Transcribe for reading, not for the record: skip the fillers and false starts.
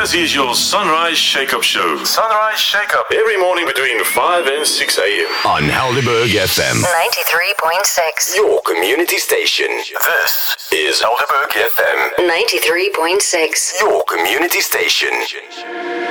This is your Sunrise Shake-Up Show. Sunrise Shake-Up every morning between 5 and 6 a.m. on Helderberg FM 93.6. Your community station. This is Helderberg FM 93.6. Your community station.